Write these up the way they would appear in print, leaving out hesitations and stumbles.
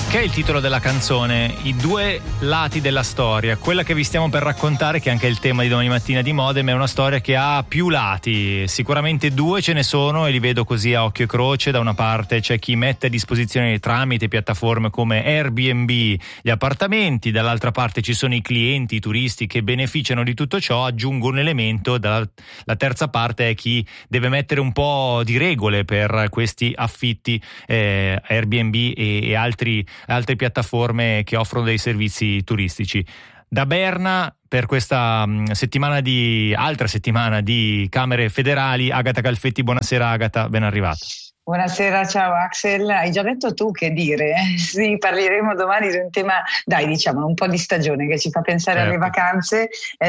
Che è il titolo della canzone, i due lati della storia. Quella che vi stiamo per raccontare, che è anche il tema di domani mattina di Modem, è una storia che ha più lati. Sicuramente due ce ne sono e li vedo così a occhio e croce. Da una parte c'è chi mette a disposizione tramite piattaforme come Airbnb gli appartamenti, dall'altra parte ci sono i clienti, i turisti che beneficiano di tutto ciò. Aggiungo un elemento, la terza parte è chi deve mettere un po' di regole per questi affitti, Airbnb e altre piattaforme che offrono dei servizi turistici. Da Berna, per questa altra settimana di Camere Federali, Agata Galfetti. Buonasera Agata, ben arrivata. Buonasera, ciao Axel. Hai già detto tu che dire? Sì, parleremo domani di un tema, diciamo, un po' di stagione che ci fa pensare alle vacanze,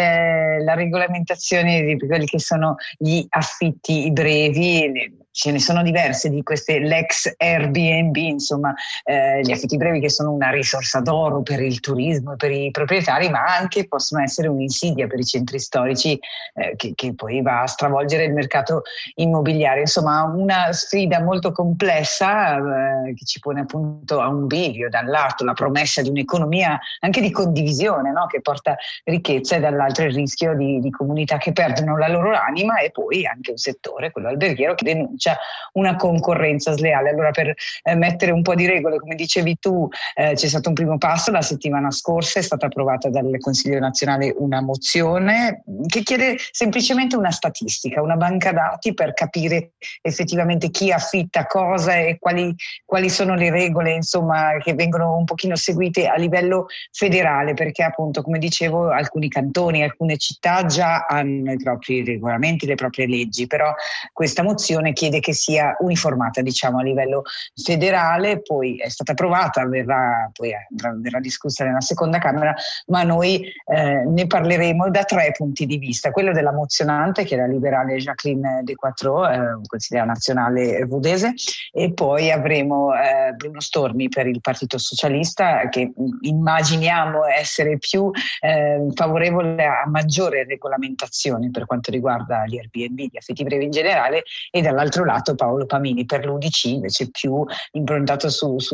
la regolamentazione di quelli che sono gli affitti brevi. Ce ne sono diverse di queste l'ex Airbnb, insomma, gli affitti brevi che sono una risorsa d'oro per il turismo e per i proprietari, ma anche possono essere un'insidia per i centri storici, che poi va a stravolgere il mercato immobiliare. Insomma, una sfida molto complessa, che ci pone appunto a un bivio: da un lato la promessa di un'economia anche di condivisione, no? Che porta ricchezza, e dall'altro il rischio di comunità che perdono la loro anima, e poi anche un settore, quello alberghiero, che denuncia una concorrenza sleale. Allora, per mettere un po' di regole, come dicevi tu, c'è stato un primo passo. La settimana scorsa è stata approvata dal Consiglio nazionale una mozione che chiede semplicemente una statistica, una banca dati per capire effettivamente chi affitta cosa e quali sono le regole, insomma, che vengono un pochino seguite a livello federale, perché appunto, come dicevo, alcuni cantoni, alcune città già hanno i propri regolamenti, le proprie leggi, però questa mozione chiede che sia uniformata, diciamo, a livello federale. Poi è stata approvata, verrà discussa nella seconda Camera, ma noi ne parleremo da tre punti di vista: quello della mozionante, che è la liberale Jacqueline Desquattro, consigliera nazionale vudese, e poi avremo Bruno Stormi per il Partito Socialista, che immaginiamo essere più favorevole a maggiore regolamentazione per quanto riguarda gli Airbnb, gli affitti brevi in generale, e dall'altro lato Paolo Pamini per l'UDC, invece più improntato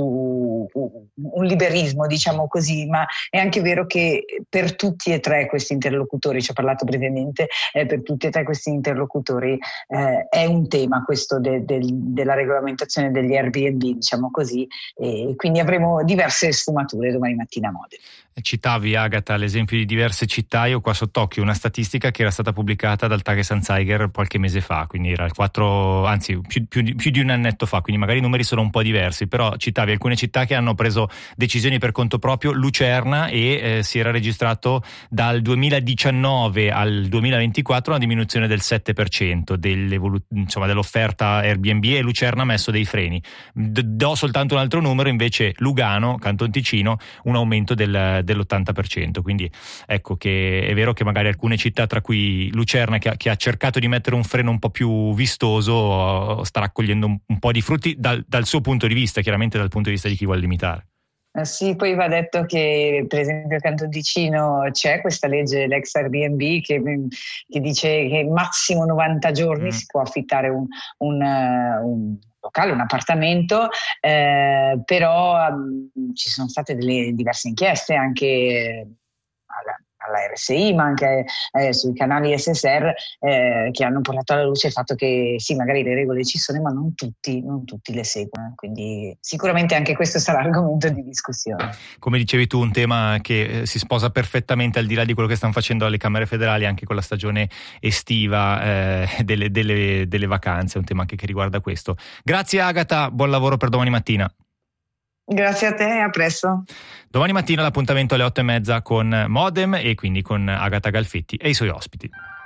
su un liberismo, diciamo così. Ma è anche vero che per tutti e tre questi interlocutori, ci ho parlato brevemente, per tutti e tre questi interlocutori è un tema questo della regolamentazione degli Airbnb, diciamo così, e quindi avremo diverse sfumature domani mattina a Modena. Citavi, Agata, l'esempio di diverse città. Io qua sott'occhio una statistica che era stata pubblicata dal Tages-Anzeiger qualche mese fa, quindi era più di un annetto fa, quindi magari i numeri sono un po' diversi, però citavi alcune città che hanno preso decisioni per conto proprio. Lucerna, e si era registrato dal 2019 al 2024 una diminuzione del 7% dell'offerta Airbnb, e Lucerna ha messo dei freni. Do soltanto un altro numero: invece Lugano, Canton Ticino, un aumento dell'80%. Quindi ecco che è vero che magari alcune città, tra cui Lucerna, che ha cercato di mettere un freno un po' più vistoso, sta raccogliendo un po' di frutti dal suo punto di vista, chiaramente dal punto di vista di chi vuole limitare. Sì, poi va detto che per esempio a Canton Ticino c'è questa legge, l'ex Airbnb, che dice che massimo 90 giorni si può affittare un locale, un appartamento, però ci sono state delle diverse inchieste anche alla RSI, ma anche sui canali SSR, che hanno portato alla luce il fatto che sì, magari le regole ci sono, ma non tutti le seguono, quindi sicuramente anche questo sarà argomento di discussione. Come dicevi tu, un tema che si sposa perfettamente, al di là di quello che stanno facendo alle Camere Federali, anche con la stagione estiva delle vacanze. È un tema anche che riguarda questo. Grazie Agata, buon lavoro per domani mattina. Grazie a te, a presto. Domani mattina l'appuntamento alle 8:30 con Modem, e quindi con Agata Galfetti e i suoi ospiti.